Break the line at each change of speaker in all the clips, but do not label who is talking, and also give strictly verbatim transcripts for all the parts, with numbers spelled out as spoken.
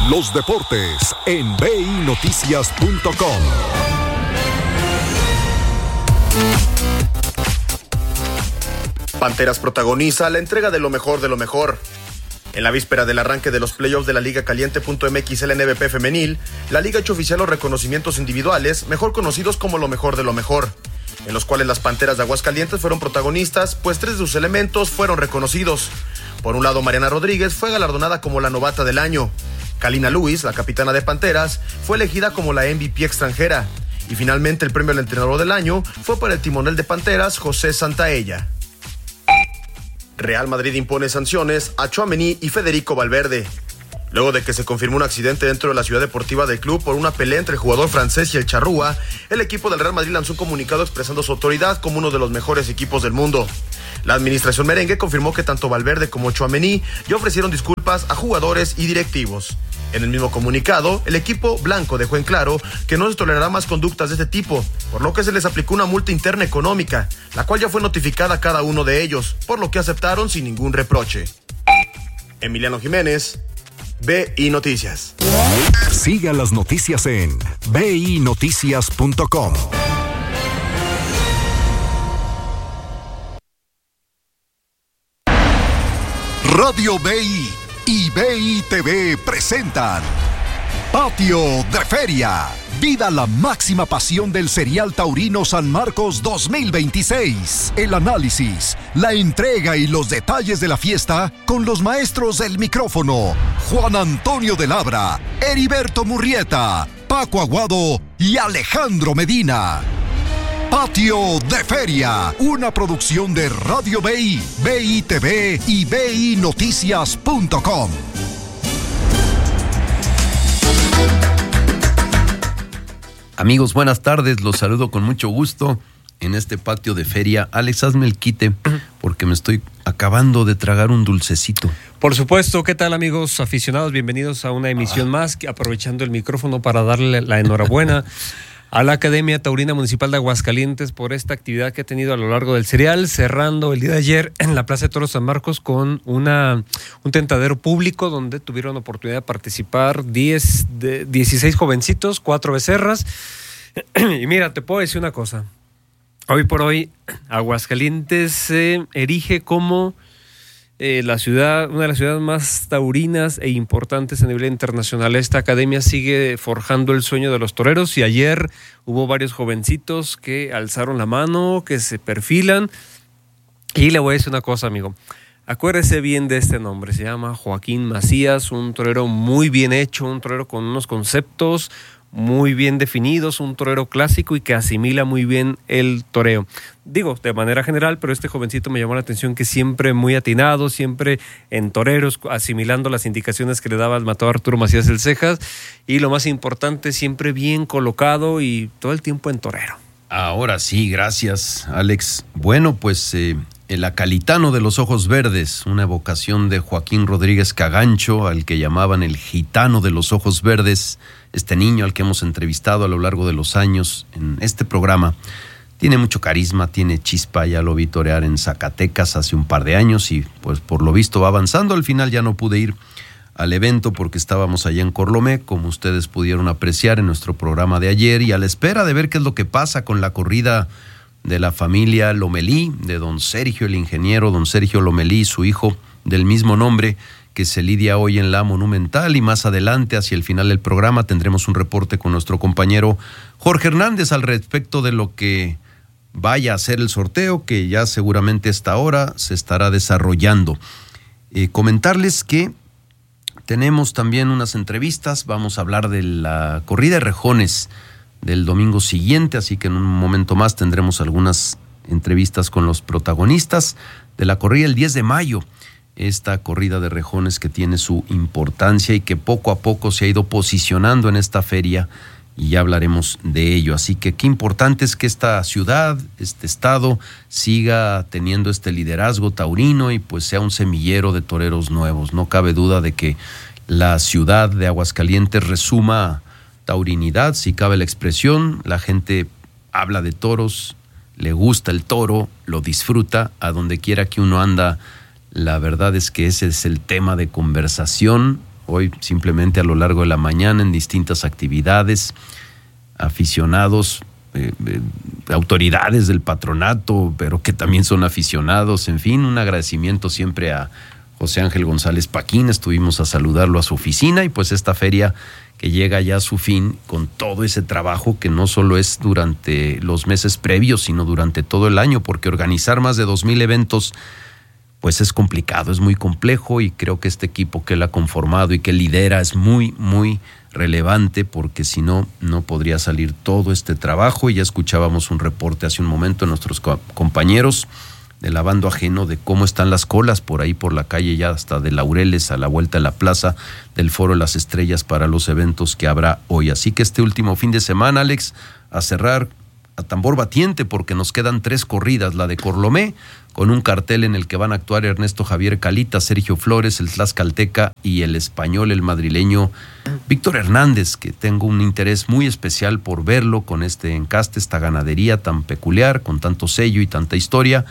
Los deportes en b i noticias punto com.
Panteras protagoniza la entrega de lo mejor de lo mejor. En la víspera del arranque de los playoffs de la Liga Caliente punto m x L N B P femenil, la liga ha hecho oficial los reconocimientos individuales, mejor conocidos como lo mejor de lo mejor, en los cuales las Panteras de Aguascalientes fueron protagonistas, pues tres de sus elementos fueron reconocidos. Por un lado, Mariana Rodríguez fue galardonada como la novata del año. Kalina Lewis, la capitana de Panteras, fue elegida como la M V P extranjera. Y finalmente el premio al entrenador del año fue para el timonel de Panteras, José Santaella. Real Madrid impone sanciones a Tchouaméni y Federico Valverde. Luego de que se confirmó un accidente dentro de la ciudad deportiva del club por una pelea entre el jugador francés y el charrúa, el equipo del Real Madrid lanzó un comunicado expresando su autoridad como uno de los mejores equipos del mundo. La administración merengue confirmó que tanto Valverde como Tchouaméni ya ofrecieron disculpas a jugadores y directivos. En el mismo comunicado, el equipo blanco dejó en claro que no se tolerará más conductas de este tipo, por lo que se les aplicó una multa interna económica, la cual ya fue notificada a cada uno de ellos, por lo que aceptaron sin ningún reproche. Emiliano Jiménez, B I Noticias.
Siga las noticias en b i noticias punto com. Radio B I y B I T V presentan Patio de Feria. Viva la máxima pasión del Serial Taurino San Marcos dos mil veintiséis. El análisis, la entrega y los detalles de la fiesta con los maestros del micrófono: Juan Antonio de Labra, Heriberto Murrieta, Paco Aguado y Alejandro Medina. Patio de Feria, una producción de Radio B I, B I T V y b i noticias punto com.
Amigos, buenas tardes, los saludo con mucho gusto en este patio de feria. Alex, hazme el quite porque me estoy acabando de tragar un dulcecito.
Por supuesto, ¿qué tal, amigos aficionados? Bienvenidos a una emisión ah. más, aprovechando el micrófono para darle la enhorabuena a la Academia Taurina Municipal de Aguascalientes por esta actividad que ha tenido a lo largo del serial, cerrando el día de ayer en la Plaza de Toros San Marcos con una, un tentadero público donde tuvieron oportunidad de participar diez, de, dieciséis jovencitos, cuatro becerras. Y mira, te puedo decir una cosa. Hoy por hoy, Aguascalientes se erige como eh, la ciudad, una de las ciudades más taurinas e importantes a nivel internacional. Esta academia sigue forjando el sueño de los toreros y ayer hubo varios jovencitos que alzaron la mano, que se perfilan. Y le voy a decir una cosa, amigo. Acuérdese bien de este nombre. Se llama Joaquín Macías, un torero muy bien hecho, un torero con unos conceptos muy bien definidos, un torero clásico y que asimila muy bien el toreo. Digo, de manera general, pero este jovencito me llamó la atención que siempre muy atinado, siempre en toreros, asimilando las indicaciones que le daba el matador Arturo Macías el Cejas, y lo más importante, siempre bien colocado y todo el tiempo en torero.
Ahora sí, gracias, Alex. Bueno, pues eh, el acalitano de los ojos verdes, una evocación de Joaquín Rodríguez Cagancho, al que llamaban el gitano de los ojos verdes, este niño al que hemos entrevistado a lo largo de los años en este programa. Tiene mucho carisma, tiene chispa, ya lo vi torear en Zacatecas hace un par de años y pues por lo visto va avanzando. Al final ya no pude ir al evento porque estábamos allá en Corlomé, como ustedes pudieron apreciar en nuestro programa de ayer, y a la espera de ver qué es lo que pasa con la corrida de la familia Lomelí, de don Sergio, el ingeniero don Sergio Lomelí, su hijo del mismo nombre, que se lidia hoy en la Monumental, y más adelante, hacia el final del programa, tendremos un reporte con nuestro compañero Jorge Hernández al respecto de lo que vaya a ser el sorteo, que ya seguramente a esta hora se estará desarrollando. Eh, comentarles que tenemos también unas entrevistas, vamos a hablar de la corrida de rejones del domingo siguiente, así que en un momento más tendremos algunas entrevistas con los protagonistas de la corrida el diez de mayo. Esta corrida de rejones que tiene su importancia y que poco a poco se ha ido posicionando en esta feria, y ya hablaremos de ello. Así que qué importante es que esta ciudad, este estado, siga teniendo este liderazgo taurino y pues sea un semillero de toreros nuevos. No cabe duda de que la ciudad de Aguascalientes resuma taurinidad, si cabe la expresión. La gente habla de toros, le gusta el toro, lo disfruta, a donde quiera que uno anda. La verdad es que ese es el tema de conversación hoy simplemente a lo largo de la mañana en distintas actividades, aficionados, eh, eh, autoridades del patronato, pero que también son aficionados, en fin, un agradecimiento siempre a José Ángel González Paquín, estuvimos a saludarlo a su oficina y pues esta feria que llega ya a su fin con todo ese trabajo que no solo es durante los meses previos, sino durante todo el año, porque organizar más de dos mil eventos pues es complicado, es muy complejo y creo que este equipo que él ha conformado y que lidera es muy, muy relevante porque si no, no podría salir todo este trabajo. Y ya escuchábamos un reporte hace un momento de nuestros co- compañeros de Lavando Ajeno de cómo están las colas por ahí por la calle ya hasta de Laureles a la vuelta de la plaza del Foro Las Estrellas para los eventos que habrá hoy. Así que este último fin de semana, Alex, a cerrar a tambor batiente porque nos quedan tres corridas, la de Corlomé, con un cartel en el que van a actuar Ernesto Javier Calita, Sergio Flores, el tlaxcalteca y el español, el madrileño Víctor Hernández, que tengo un interés muy especial por verlo con este encaste, esta ganadería tan peculiar, con tanto sello y tanta historia.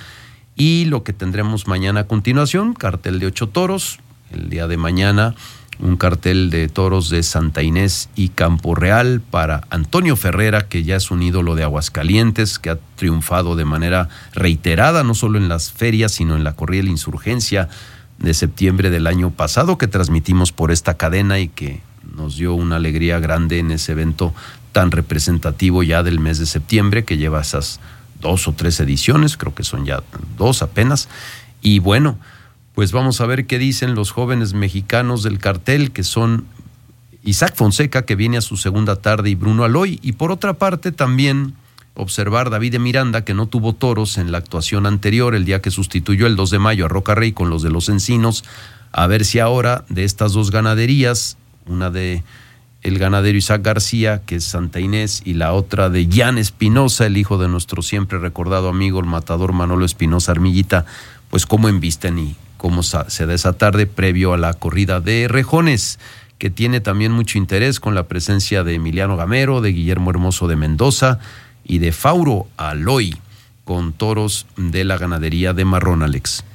Y lo que tendremos mañana a continuación, cartel de ocho toros, el día de mañana un cartel de toros de Santa Inés y Campo Real para Antonio Ferrera, que ya es un ídolo de Aguascalientes, que ha triunfado de manera reiterada, no solo en las ferias, sino en la corrida de la Insurgencia de septiembre del año pasado, que transmitimos por esta cadena y que nos dio una alegría grande en ese evento tan representativo ya del mes de septiembre, que lleva esas dos o tres ediciones, creo que son ya dos apenas. Y bueno, pues vamos a ver qué dicen los jóvenes mexicanos del cartel, que son Isaac Fonseca, que viene a su segunda tarde, y Bruno Aloy. Y por otra parte también observar David de Miranda, que no tuvo toros en la actuación anterior, el día que sustituyó el dos de mayo a Roca Rey con los de los Encinos, a ver si ahora de estas dos ganaderías, una de el ganadero Isaac García, que es Santa Inés, y la otra de Jan Espinosa, el hijo de nuestro siempre recordado amigo, el matador Manolo Espinosa Armillita, pues cómo embisten y cómo se da esa tarde previo a la corrida de rejones, que tiene también mucho interés con la presencia de Emiliano Gamero, de Guillermo Hermoso de Mendoza y de Fauro Aloy, con toros de la ganadería de Marrón, Alex.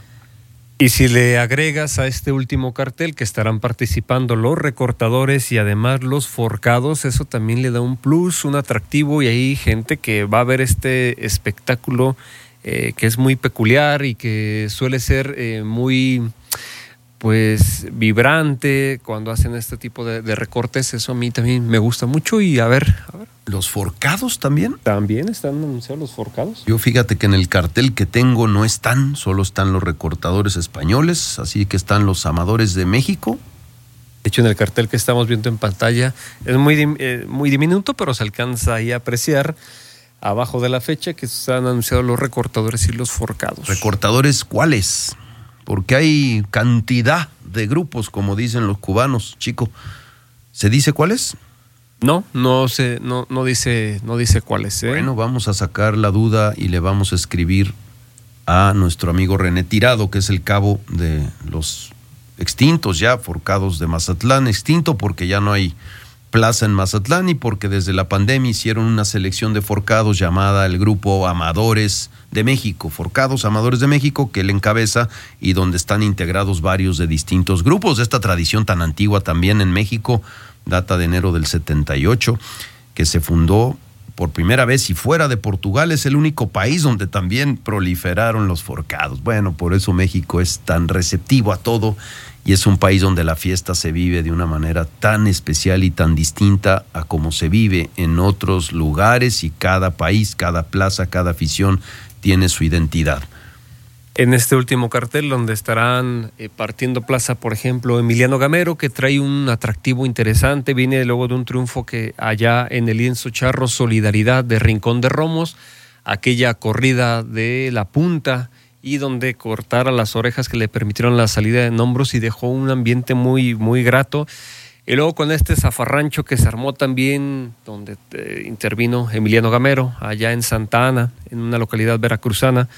Y si le agregas a este último cartel que estarán participando los recortadores y además los forcados, eso también le da un plus, un atractivo, y hay gente que va a ver este espectáculo eh, que es muy peculiar y que suele ser eh, muy pues vibrante cuando hacen este tipo de, de recortes. Eso a mí también me gusta mucho. Y a ver, a ver.
¿Los forcados también?
¿También están anunciados los forcados?
Yo fíjate que en el cartel que tengo no están, solo están los recortadores españoles, así que están los amadores de México.
De hecho, en el cartel que estamos viendo en pantalla es muy, eh, muy diminuto, pero se alcanza ahí a apreciar abajo de la fecha que están anunciados los recortadores y los forcados.
¿Recortadores cuáles? Porque hay cantidad de grupos, como dicen los cubanos, chico. ¿Se dice cuáles?
No, no se, no, no dice, no dice cuáles. ¿eh?
Bueno, vamos a sacar la duda y le vamos a escribir a nuestro amigo René Tirado, que es el cabo de los extintos ya, forcados de Mazatlán, extinto porque ya no hay plaza en Mazatlán y porque desde la pandemia hicieron una selección de forcados llamada el Grupo Amadores de México, Forcados Amadores de México, que él encabeza y donde están integrados varios de distintos grupos de esta tradición tan antigua también en México, data de enero del setenta y ocho, que se fundó por primera vez y fuera de Portugal es el único país donde también proliferaron los forcados. Bueno, por eso México es tan receptivo a todo y es un país donde la fiesta se vive de una manera tan especial y tan distinta a como se vive en otros lugares, y cada país, cada plaza, cada afición tiene su identidad.
En este último cartel, donde estarán eh, partiendo plaza, por ejemplo, Emiliano Gamero, que trae un atractivo interesante, viene luego de un triunfo que allá en el lienzo charro Solidaridad de Rincón de Romos, aquella corrida de la punta, y donde cortara las orejas que le permitieron la salida en hombros y dejó un ambiente muy, muy grato. Y luego con este zafarrancho que se armó también, donde eh, intervino Emiliano Gamero, allá en Santa Ana, en una localidad veracruzana,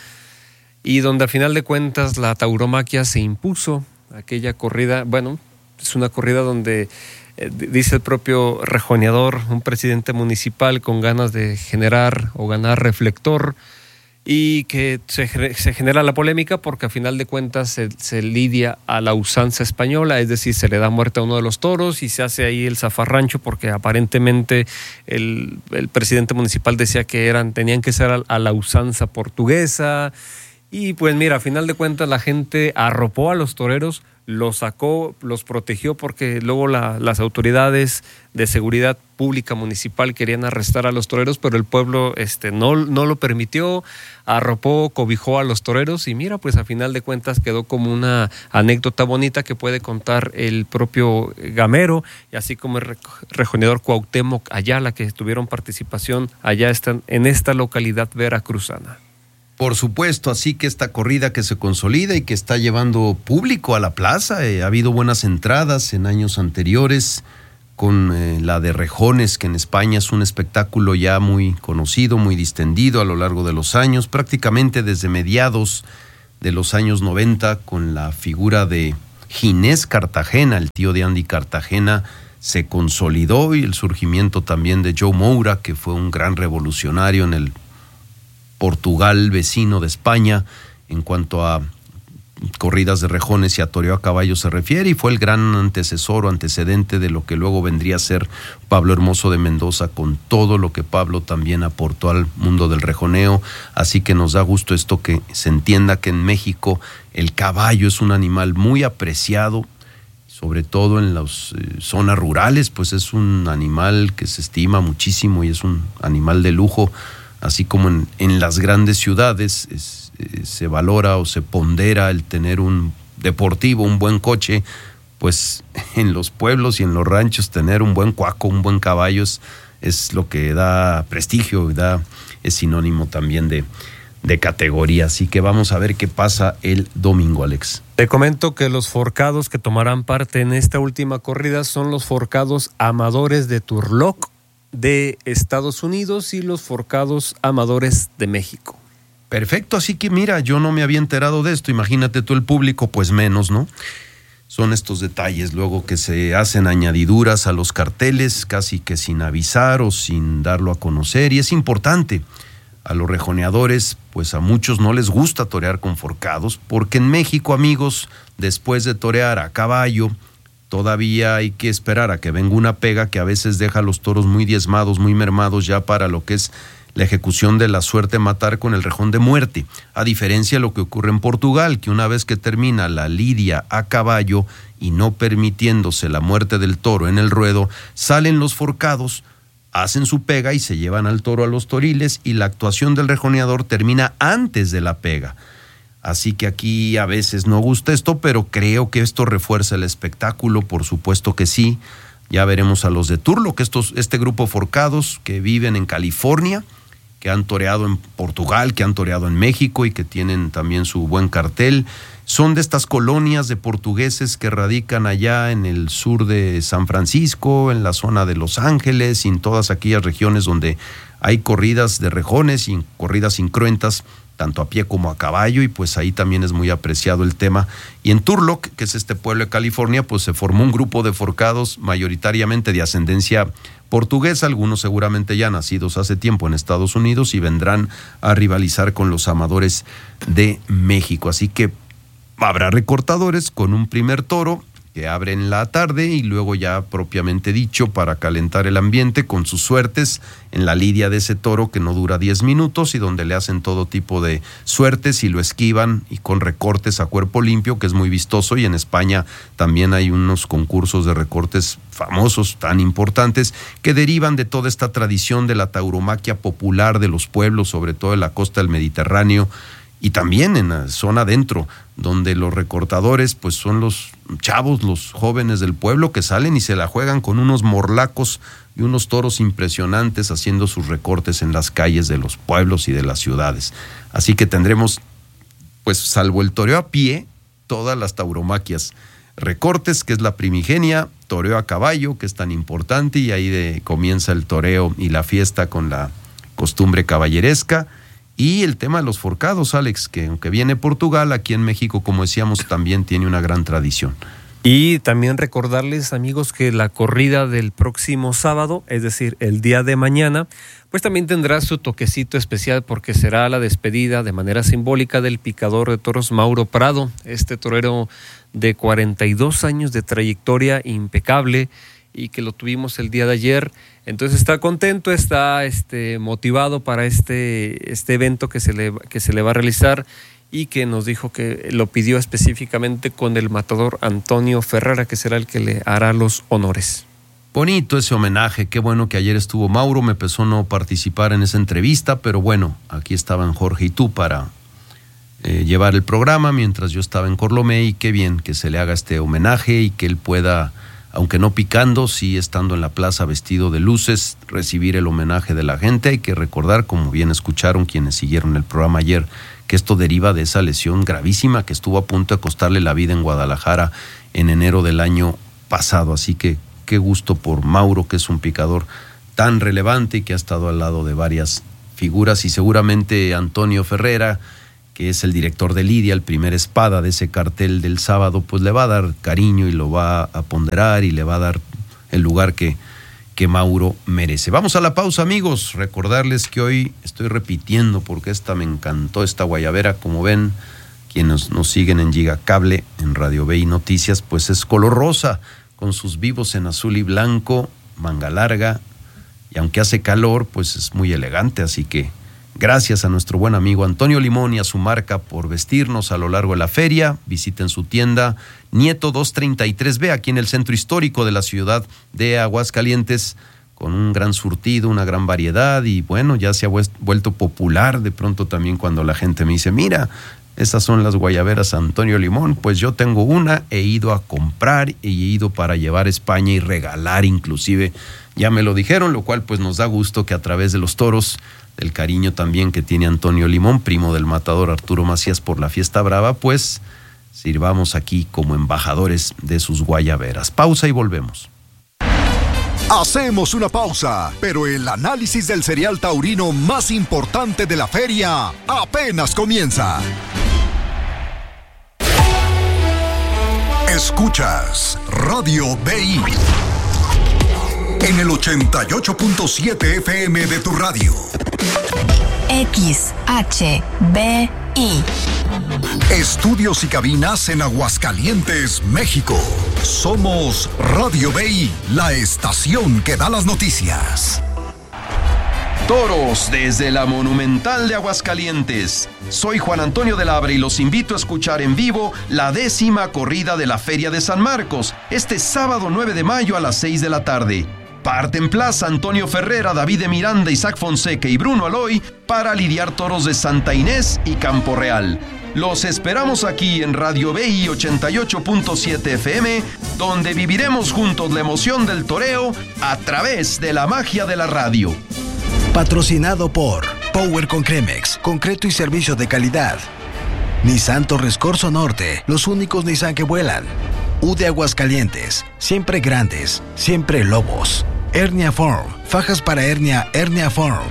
y donde al final de cuentas la tauromaquia se impuso, aquella corrida. Bueno, es una corrida donde eh, dice el propio rejoneador, un presidente municipal con ganas de generar o ganar reflector, y que se, se genera la polémica porque a final de cuentas se, se lidia a la usanza española, es decir, se le da muerte a uno de los toros y se hace ahí el zafarrancho porque aparentemente el, el presidente municipal decía que eran tenían que ser a, a la usanza portuguesa. Y pues mira, a final de cuentas la gente arropó a los toreros, los sacó, los protegió porque luego la, las autoridades de seguridad pública municipal querían arrestar a los toreros, pero el pueblo este, no, no lo permitió, arropó, cobijó a los toreros y mira, pues a final de cuentas quedó como una anécdota bonita que puede contar el propio gamero y así como el rejoneador Cuauhtémoc Ayala, que tuvieron participación allá están, en esta localidad veracruzana.
Por supuesto, así que esta corrida que se consolida y que está llevando público a la plaza, eh, ha habido buenas entradas en años anteriores, con eh, la de rejones, que en España es un espectáculo ya muy conocido, muy distendido a lo largo de los años, prácticamente desde mediados de los años noventa, con la figura de Ginés Cartagena, el tío de Andy Cartagena, se consolidó, y el surgimiento también de Joe Moura, que fue un gran revolucionario en el Portugal vecino de España en cuanto a corridas de rejones y a toreo a caballo se refiere, y fue el gran antecesor o antecedente de lo que luego vendría a ser Pablo Hermoso de Mendoza, con todo lo que Pablo también aportó al mundo del rejoneo. Así que nos da gusto esto, que se entienda que en México el caballo es un animal muy apreciado, sobre todo en las eh, zonas rurales, pues es un animal que se estima muchísimo y es un animal de lujo. Así como en, en las grandes ciudades es, eh, se valora o se pondera el tener un deportivo, un buen coche, pues en los pueblos y en los ranchos tener un buen cuaco, un buen caballo es, es lo que da prestigio, da, es sinónimo también de, de categoría. Así que vamos a ver qué pasa el domingo, Alex.
Te comento que los forcados que tomarán parte en esta última corrida son los forcados amadores de Turlock de Estados Unidos y los forcados amadores de México.
Perfecto, así que mira, yo no me había enterado de esto, imagínate tú el público, pues menos, ¿no? Son estos detalles luego que se hacen añadiduras a los carteles, casi que sin avisar o sin darlo a conocer, y es importante. A los rejoneadores, pues a muchos no les gusta torear con forcados, porque en México, amigos, después de torear a caballo, todavía hay que esperar a que venga una pega que a veces deja a los toros muy diezmados, muy mermados ya para lo que es la ejecución de la suerte matar con el rejón de muerte. A diferencia de lo que ocurre en Portugal, que una vez que termina la lidia a caballo y no permitiéndose la muerte del toro en el ruedo, salen los forcados, hacen su pega y se llevan al toro a los toriles, y la actuación del rejoneador termina antes de la pega. Así que aquí a veces no gusta esto, pero creo que esto refuerza el espectáculo, por supuesto que sí. Ya veremos a los de Turlock, estos, este grupo forcados que viven en California, que han toreado en Portugal, que han toreado en México y que tienen también su buen cartel. Son de estas colonias de portugueses que radican allá en el sur de San Francisco, en la zona de Los Ángeles y en todas aquellas regiones donde hay corridas de rejones y corridas incruentas, tanto a pie como a caballo, y pues ahí también es muy apreciado el tema. Y en Turlock, que es este pueblo de California, pues se formó un grupo de forcados mayoritariamente de ascendencia portuguesa, algunos seguramente ya nacidos hace tiempo en Estados Unidos y vendrán a rivalizar con los amadores de México. Así que habrá recortadores con un primer toro que abre en la tarde y luego ya propiamente dicho para calentar el ambiente con sus suertes en la lidia de ese toro que no dura diez minutos y donde le hacen todo tipo de suertes y lo esquivan y con recortes a cuerpo limpio, que es muy vistoso, y en España también hay unos concursos de recortes famosos, tan importantes, que derivan de toda esta tradición de la tauromaquia popular de los pueblos, sobre todo en la costa del Mediterráneo, y también en la zona adentro, donde los recortadores pues son los chavos, los jóvenes del pueblo que salen y se la juegan con unos morlacos y unos toros impresionantes haciendo sus recortes en las calles de los pueblos y de las ciudades. Así que tendremos, pues salvo el toreo a pie, todas las tauromaquias. Recortes, que es la primigenia, toreo a caballo, que es tan importante, y ahí de, comienza el toreo y la fiesta con la costumbre caballeresca. Y el tema de los forcados, Alex, que aunque viene Portugal, aquí en México, como decíamos, también tiene una gran tradición.
Y también recordarles, amigos, que la corrida del próximo sábado, es decir, el día de mañana, pues también tendrá su toquecito especial porque será la despedida de manera simbólica del picador de toros Mauro Prado, este torero de cuarenta y dos años de trayectoria impecable y que lo tuvimos el día de ayer. Entonces está contento, está este, motivado para este, este evento que se, le, que se le va a realizar y que nos dijo que lo pidió específicamente con el matador Antonio Ferrera, que será el que le hará los honores.
Bonito ese homenaje, qué bueno que ayer estuvo Mauro, me pesó no participar en esa entrevista, pero bueno, aquí estaban Jorge y tú para eh, llevar el programa mientras yo estaba en Corlomé, y qué bien que se le haga este homenaje y que él pueda, aunque no picando, sí estando en la plaza vestido de luces, recibir el homenaje de la gente. Hay que recordar, como bien escucharon quienes siguieron el programa ayer, que esto deriva de esa lesión gravísima que estuvo a punto de costarle la vida en Guadalajara en enero del año pasado, así que qué gusto por Mauro, que es un picador tan relevante y que ha estado al lado de varias figuras, y seguramente Antonio Ferrera, que es el director de Lidia, el primer espada de ese cartel del sábado, pues le va a dar cariño y lo va a ponderar y le va a dar el lugar que, que Mauro merece. Vamos a la pausa, amigos. Recordarles que hoy estoy repitiendo porque esta me encantó, esta guayabera, como ven, quienes nos siguen en Gigacable, en Radio B y Noticias, pues es color rosa, con sus vivos en azul y blanco, manga larga, y aunque hace calor, pues es muy elegante, así que gracias a nuestro buen amigo Antonio Limón y a su marca por vestirnos a lo largo de la feria. Visiten su tienda Nieto doscientos treinta y tres B, aquí en el centro histórico de la ciudad de Aguascalientes, con un gran surtido, una gran variedad, y bueno, ya se ha vuelto popular de pronto también cuando la gente me dice, mira, esas son las guayaberas Antonio Limón. Pues yo tengo una, he ido a comprar y he ido para llevar a España y regalar inclusive, ya me lo dijeron, lo cual pues nos da gusto que a través de los toros, del cariño también que tiene Antonio Limón, primo del matador Arturo Macías por la Fiesta Brava, pues sirvamos aquí como embajadores de sus guayaberas. Pausa y volvemos.
Hacemos una pausa, pero el análisis del cereal taurino más importante de la feria apenas comienza. Escuchas Radio B I en el ochenta y ocho punto siete F M de tu radio.
X H B I.
Estudios y cabinas en Aguascalientes, México. Somos Radio B I, la estación que da las noticias.
Toros desde la Monumental de Aguascalientes. Soy Juan Antonio de Labra y los invito a escuchar en vivo la décima corrida de la Feria de San Marcos, este sábado nueve de mayo a las seis de la tarde. Parten plaza Antonio Ferrera, David de Miranda, Isaac Fonseca y Bruno Aloy para lidiar toros de Santa Inés y Campo Real. Los esperamos aquí en Radio B I ochenta y ocho punto siete F M, donde viviremos juntos la emoción del toreo a través de la magia de la radio.
Patrocinado por Power con Cremex, concreto y servicio de calidad. Nissan Torres Corso Norte, los únicos Nissan que vuelan. U de Aguascalientes, siempre grandes, siempre lobos. Hernia Form, fajas para hernia, Hernia Form.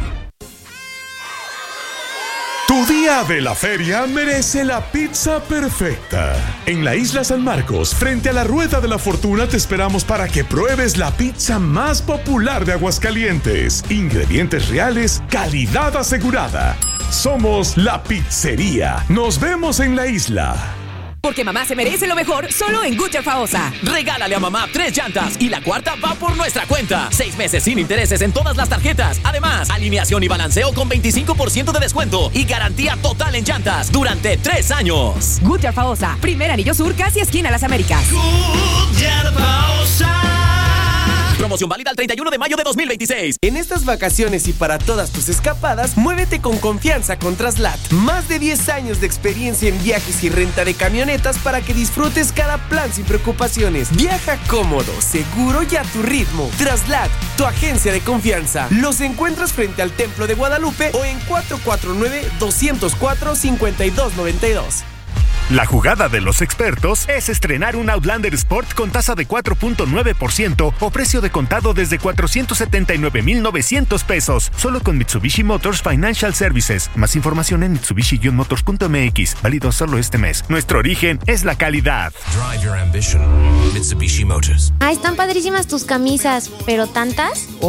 Tu día de la feria merece la pizza perfecta. En la Isla San Marcos, frente a la Rueda de la Fortuna, te esperamos para que pruebes la pizza más popular de Aguascalientes. Ingredientes reales, calidad asegurada. Somos La Pizzería. Nos vemos en la isla.
Porque mamá se merece lo mejor, solo en Goodyear Faosa. Regálale a mamá tres llantas y la cuarta va por nuestra cuenta. Seis meses sin intereses en todas las tarjetas. Además, alineación y balanceo con veinticinco por ciento de descuento y garantía total en llantas durante tres años. Goodyear Faosa, primer anillo sur, casi esquina Las Américas. Goodyear Faosa. Promoción válida el treinta y uno de mayo de dos mil veintiséis.
En estas vacaciones y para todas tus escapadas, muévete con confianza con Traslat. Más de diez años de experiencia en viajes y renta de camionetas para que disfrutes cada plan sin preocupaciones. Viaja cómodo, seguro y a tu ritmo. Traslat, tu agencia de confianza. Los encuentras frente al Templo de Guadalupe o en cuatro cuatro nueve, dos cero cuatro, cinco dos nueve dos.
La jugada de los expertos es estrenar un Outlander Sport con tasa de cuatro punto nueve por ciento o precio de contado desde cuatrocientos setenta y nueve mil novecientos pesos. Solo con Mitsubishi Motors Financial Services. Más información en mitsubishi motors punto m x. Válido solo este mes. Nuestro origen es la calidad.
Drive your ambition. Mitsubishi Motors.
Ah, están padrísimas tus camisas, ¿pero tantas?
Obvio.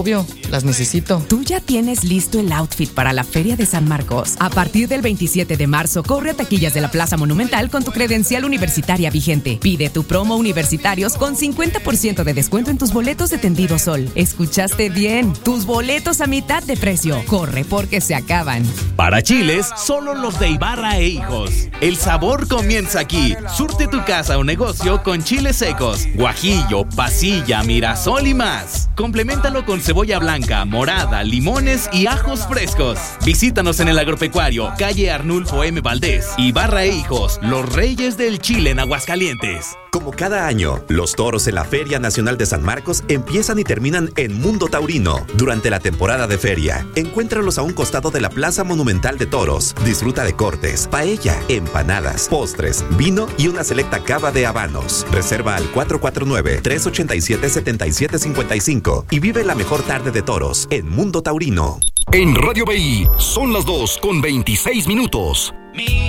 las necesito.
Tú ya tienes listo el outfit para la Feria de San Marcos. A partir del veintisiete de marzo, corre a taquillas de la Plaza Monumental con tu credencial universitaria vigente. Pide tu promo universitarios con cincuenta por ciento de descuento en tus boletos de Tendido Sol. ¿Escuchaste bien? Tus boletos a mitad de precio. Corre porque se acaban.
Para chiles, solo los de Ibarra e Hijos. El sabor comienza aquí. Surte tu casa o negocio con chiles secos, guajillo, pasilla, mirasol y más. Compleméntalo con cebolla blanca, morada, limones y ajos frescos. Visítanos en el Agropecuario, calle Arnulfo M. Valdés. Ibarra e Hijos, los reyes del chile en Aguascalientes.
Como cada año, los toros en la Feria Nacional de San Marcos empiezan y terminan en Mundo Taurino. Durante la temporada de feria, encuéntralos a un costado de la Plaza Monumental de Toros. Disfruta de cortes, paella, empanadas, postres, vino y una selecta cava de habanos. Reserva al cuatro cuatro nueve, tres ocho siete, siete siete cinco cinco y vive la mejor tarde de toros en Mundo Taurino.
En Radio B I son las dos con veintiséis minutos.